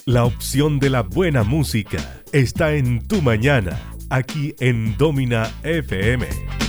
La opción de la buena música está en tu mañana, aquí en Domina FM.